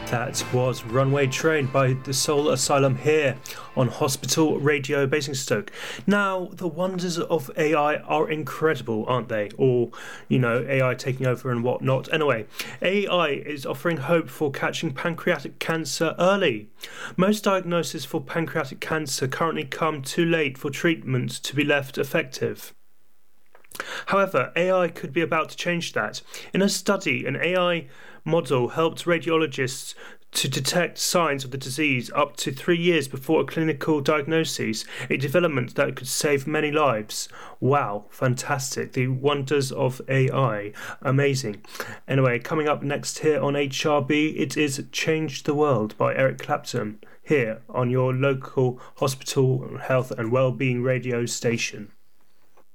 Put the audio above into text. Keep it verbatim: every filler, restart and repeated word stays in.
That was Runaway Train by The Soul Asylum here on Hospital Radio Basingstoke. Now, the wonders of A I are incredible, aren't they? Or, you know, A I taking over and whatnot. Anyway, A I is offering hope for catching pancreatic cancer early. Most diagnoses for pancreatic cancer currently come too late for treatment to be left effective. However, A I could be about to change that. In a study, an A I model helped radiologists to detect signs of the disease up to three years before a clinical diagnosis, a development that could save many lives. Wow, fantastic. The wonders of A I. Amazing. Anyway, coming up next here on H R B, it is Change the World by Eric Clapton, here on your local hospital health and wellbeing radio station.